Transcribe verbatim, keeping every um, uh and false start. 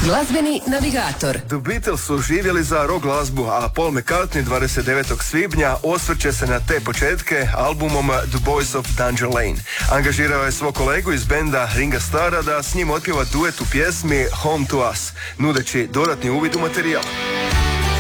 Glazbeni navigator. The Beatles su živjeli za rock glazbu, a Paul McCartney dvadeset devetog svibnja osvrće se na te početke albumom The Boys of Danger Lane. Angažirao je svog kolegu iz benda Ringa Starra da s njim otpjeva duet u pjesmi Home to Us, nudeći dodatni uvid u materijal.